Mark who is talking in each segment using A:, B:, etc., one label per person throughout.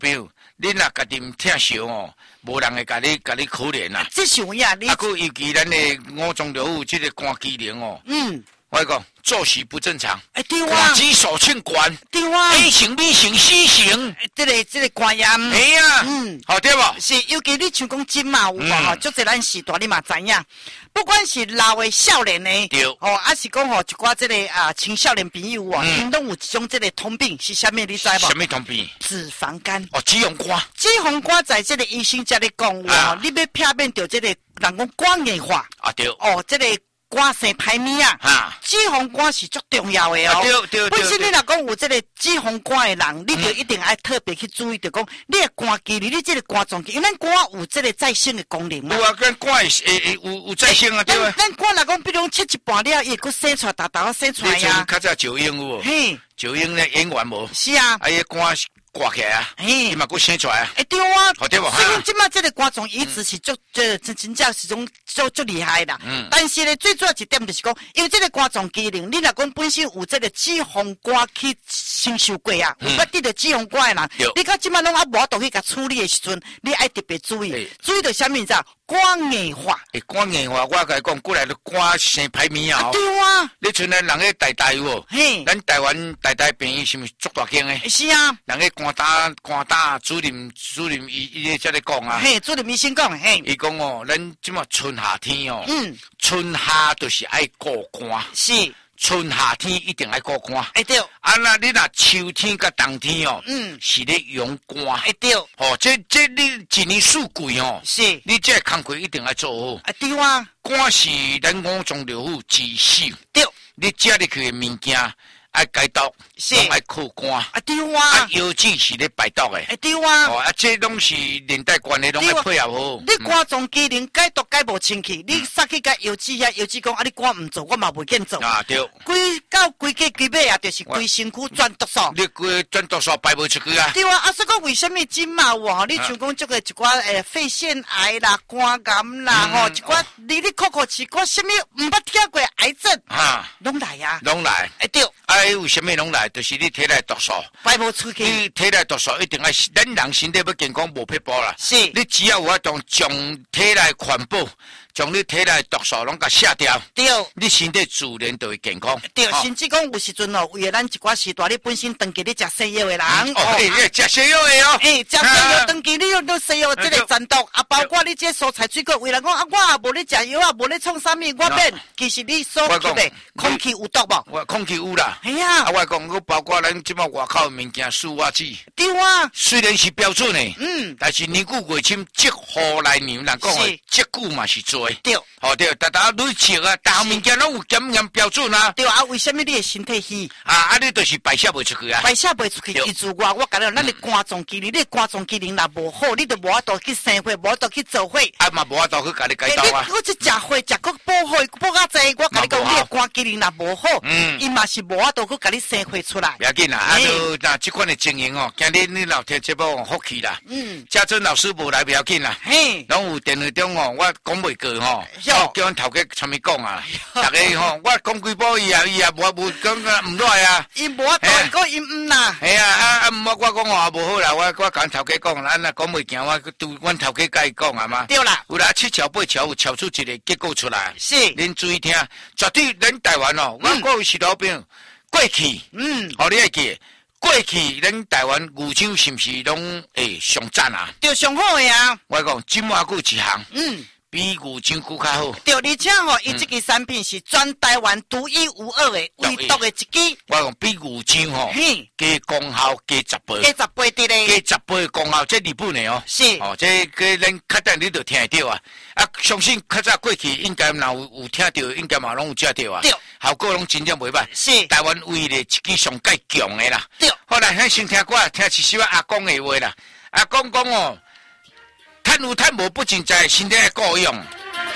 A: 朋友，你若家己唔疼惜哦，无人会甲你可怜呐。
B: 这是有呀，你
A: 啊，佮尤其咱的五脏六腑这个肝机能哦，我讲作息不正常，
B: 对啊，
A: 肝肌手欠管，
B: 对啊
A: A 型、B 型、C 型，
B: 这个肝炎，
A: 哎呀，好对不？
B: 是，尤其你像讲金嘛有无吼，足侪咱时代你嘛知影，不管是老的、少年的，
A: 对，
B: 哦，还是讲吼一寡这个青少年朋友哦，因拢有一种这个通病是啥物？你知无？
A: 什么通病？
B: 脂肪肝。
A: 哦，脂肪肝。
B: 脂肪肝在这个医生这里讲哦，你要避免掉这个人讲肝硬化。
A: 啊对。
B: 哦，这个肝生歹物啊。脂肪肝是足重要的哦。对。本身你若讲有这个脂肪肝的人，你就一定要特别去注意，就讲你的肝机里，你这个肝脏机，因为咱肝有这个再生的功能嘛。
A: 有啊，咱肝有再生啊，对啊。
B: 咱肝若讲，比如切一半了，伊佫生出来，大生出来呀。
A: 较早九英有无？嘿，九英咧演员无？
B: 是啊。
A: 啊，伊肝挂起来啊，伊嘛佫生出来啊。
B: 对啊。
A: 好对无？
B: 所以即马这个肝脏移植是真正是种足厉害啦。但是咧，最主要一点就是讲，因为这个肝脏机能，你若讲本身有这个脂肪肝去承受过啊，有捌得着脂肪肝的人，你到即马拢无法度去甲处理的时阵，你爱特别注意，注意到啥物事啊？肝硬化。肝
A: 硬化，我甲你讲，过来都肝生歹物啊。
B: 对啊。
A: 你像咱人个台有无？嘿。咱台湾台病院是毋是足大间诶？
B: 是啊。
A: 人个肝胆主任伊才咧讲啊。
B: 嘿，主任医生讲嘿。
A: 伊讲哦，咱即马春夏天哦。春夏就是爱顾肝。是。春夏天一定爱顾肝。对。啊，那你若秋天甲冬天哦。是咧养肝。对。哦，这你一年四季哦。是。你这工课一定要做好。对啊。肝是咱五脏六腑之首。对。你食入去的物件爱解毒，拢爱靠肝。对啊。尤其是咧排毒的。对啊。哦，这拢是连带关系，拢爱配合好。你肝脏机能解毒解无清气，你杀去甲药剂遐药剂讲啊，你肝唔做，我嘛袂见做。啊对。规家规尾啊，就是规身躯转毒素。你规转毒素排袂出去啊。对啊。啊，所以讲为什么金嘛有吼？你像讲这个一寡肺腺癌啦、肝癌啦，吼一寡里里扣扣是个什么唔捌听过癌症啊，拢来啊。拢来。对。为什么拢来？就是你体内毒素排无出去。你体内毒素一定要，咱人身体要健康无撇步啦。是。你只要有法度将体内环保，将你体内毒素拢甲卸掉。对。你身体自然就会健康。对。甚至讲有时阵哦，为了咱一寡时代，你本身长期咧食西药的人。哦，食西药的哦。食西药长期你用到西药这个残毒啊，包括你这蔬菜水果，为了讲啊，我也无咧食药啊，无咧创啥物，我变其实你所吸的空气有毒无？我空气有啦。系啊。啊，我讲我包括咱即马外口的物件，塑化剂。对啊。虽然是标准的，但是年久月深，积户来年，人讲的积久嘛是多。对。哦对，大家累积啊，大项物件拢有检验标准啊。对啊，为什么你的身体虚？啊，你就是排泄袂出去啊。排泄袂出去，伊自我甲你讲，咱的肝脏机能，你肝脏机能若无好，你就无法度去生火，无法度去做火。啊嘛，无法度去甲你解毒啊。我去食火，食个补火，补较济，我甲你讲，你的肝机能若无好，伊嘛是无法度去甲你生火出来。不要紧啦，啊就那这款的经营哦，今日你老听节目福气啦。家珍老师无来不要紧啦。嘿。拢有电话中哦，我讲袂过吼。叫阮头家参咪讲啊，大家吼，我讲几步伊也无讲啊，唔来啊。伊无法度，伊讲伊唔啦。系啊，唔我讲话无好啦，我甲头家讲，咱若讲袂行，我对阮头家甲伊讲啊嘛。对啦。有啦，7巧8巧有巧出一个结果出来。是。恁注意听，绝对咱台湾哦，我各位是老兵过去，好你爱记，过去咱台湾牛肠是毋是拢会上赞啊？对，上好的啊。我讲即马佫有一项。比牛肠骨较好。对，而且吼，伊这个产品是全台湾独一无二的，唯独的一支。我讲比牛肠吼，加功效加10倍。加10倍的咧。加10倍功效，这日本的哦。是。哦，这个咱较等你就听得到啊。啊，相信较早过去应该若有听到，应该嘛拢有食到啊。对。效果拢真正袂歹。是。台湾唯一的一支上介强的啦。对。后来咱先听歌，听一首阿公的话啦。阿公讲哦。趁有趁无，不仅在身体的够用。阿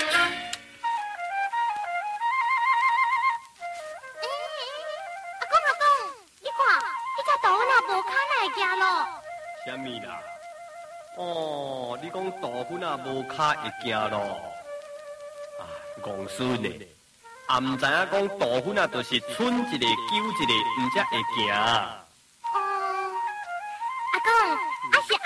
C: 公，你看，你只豆腐若无脚哪会行咯？
D: 啥物啦？哦，你讲豆腐若无脚会行咯？啊，戆孙嘞，也唔知影讲豆腐若就是剩一个揪一个，唔则会行。